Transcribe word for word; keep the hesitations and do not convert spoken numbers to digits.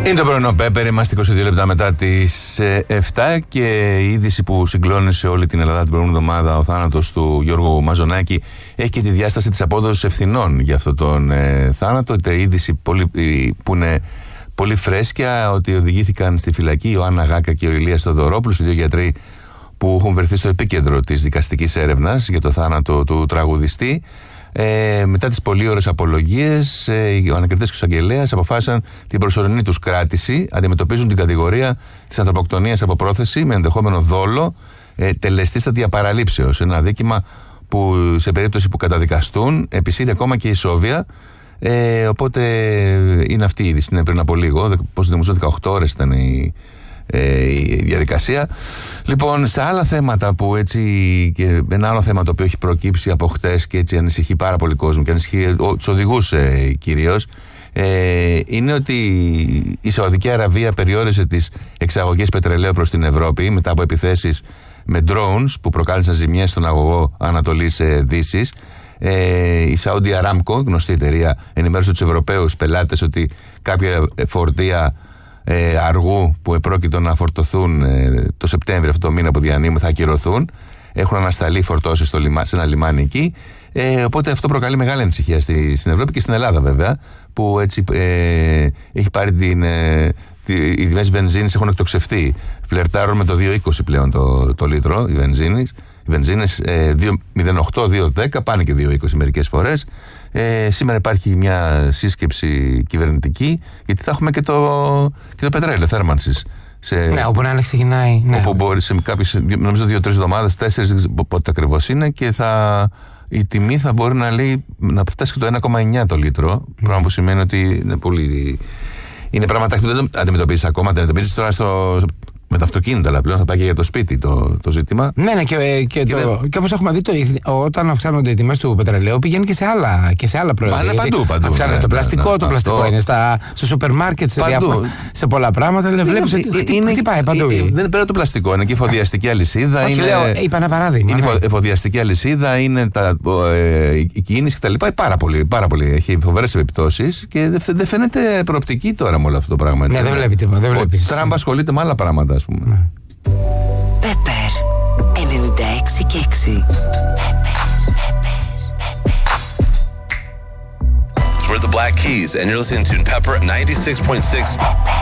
Είναι το πρωινό Πέπερ, είμαστε είκοσι δύο λεπτά μετά τις επτά και η είδηση που συγκλώνησε όλη την Ελλάδα την προηγούμενη εβδομάδα, ο θάνατος του Γιώργου Μαζονάκη, έχει και τη διάσταση της απόδοσης ευθυνών για αυτόν τον ε, θάνατο. Η είδηση πολύ, που είναι πολύ φρέσκια, ότι οδηγήθηκαν στη φυλακή η Ιωάννα Γάκα και ο Ηλίας Θοδωρόπουλος, οι δύο γιατροί που έχουν βρεθεί στο επίκεντρο της δικαστικής έρευνας για το θάνατο του τραγουδιστή. Ε, μετά τις πολύ ώρες απολογίες, ε, ο ανακριτές και ο εισαγγελέας αποφάσισαν την προσωρινή τους κράτηση. Αντιμετωπίζουν την κατηγορία της ανθρωποκτονίας από πρόθεση με ενδεχόμενο δόλο, ε, τελεστή σταδία παραλήψεως. Ένα δίκημα που σε περίπτωση που καταδικαστούν επισύρει ακόμα και η Σόβια. Ε, οπότε είναι αυτή η είδηση, είναι πριν από λίγο. Πώς νομίζω δεκαοκτώ ώρες ήταν η, ε, η διαδικασία. Λοιπόν, σε άλλα θέματα που έτσι, και ένα άλλο θέμα το οποίο έχει προκύψει από χτες και έτσι ανησυχεί πάρα πολύ κόσμο και ανησυχεί τους οδηγούς ε, κυρίως, ε, είναι ότι η Σαουδική Αραβία περιόρισε τις εξαγωγές πετρελαίου προς την Ευρώπη μετά από επιθέσεις με drones που προκάλεσαν ζημιές στον αγωγό Ανατολής ε, Δύσης. Ε, η Saudi Aramco, γνωστή εταιρεία, ενημέρωσε τους Ευρωπαίους πελάτες ότι κάποια φορτία ε, αργού που επρόκειτο να φορτωθούν ε, το Σεπτέμβριο αυτό το μήνα που διανύουμε θα ακυρωθούν. Έχουν ανασταλεί φορτώσεις στο λιμά, σε ένα λιμάνι εκεί. Ε, οπότε αυτό προκαλεί μεγάλη ανησυχία στη, στην Ευρώπη και στην Ελλάδα βέβαια, που έτσι ε, έχει πάρει την. Ε, οι τιμές βενζίνης έχουν εκτοξευθεί. Φλερτάρουν με το δύο είκοσι πλέον το, το λίτρο οι βενζίνες. Οι βενζίνες ε, δύο μηδέν οκτώ, δύο δέκα, πάνε και δύο είκοσι μερικές φορές. Ε, σήμερα υπάρχει μια σύσκεψη κυβερνητική, γιατί θα έχουμε και το, και το πετρέλαιο θέρμανσης. Σε, ναι, όπου να είναι ξεκινάει. Ναι. Όπου μπορεί σε κάποιες, νομίζω δύο-τρεις εβδομάδες, τέσσερις, δεν ξέρω πότε ακριβώς είναι, και θα, η τιμή θα μπορεί να, λέει, να φτάσει και το ένα κόμμα εννιά το λίτρο. Mm. Πράγμα που σημαίνει ότι είναι πολύ. Είναι πράγματα που δεν αντιμετωπίζεις ακόμα. Αντιμετωπίζεις τώρα στο. Με το αυτοκίνητο, αλλά πλέον θα πάει και για το σπίτι το, το ζήτημα. Ναι, ναι, και, και, και, το, και όπως έχουμε δει, το, όταν αυξάνονται οι τιμές του πετρελαίου, πηγαίνει και σε άλλα, και σε άλλα προϊόντα. Πάνε παντού, παντού. Αυξάνεται ναι, το πλαστικό, ναι, ναι, το πλαστικό αυτό. Είναι στα, στο σούπερ μάρκετ, σε, σε πολλά πράγματα. Δηλαδή, βλέπεις ότι χτυπάει, χτυπάει παντού. Δεν είναι πέρα το πλαστικό, είναι και η εφοδιαστική αλυσίδα. Όχι, είναι, λέω, είπα ένα παράδειγμα. Είναι η ναι. εφοδιαστική αλυσίδα, είναι τα, ε, η κίνηση κτλ. Πάρα πολύ, πάρα πολύ. Έχει φοβερές επιπτώσεις και δεν φαίνεται προοπτική τώρα με όλο αυτό το πράγμα. Ναι, δεν βλέπει τίποτα. Ο Τραμπ ασχολείται με άλλα πράγματα, ας πούμε. Πέπερ ενενήντα έξι και έξι. We're the Black Keys and you're listening to Pepper ninety-six point six.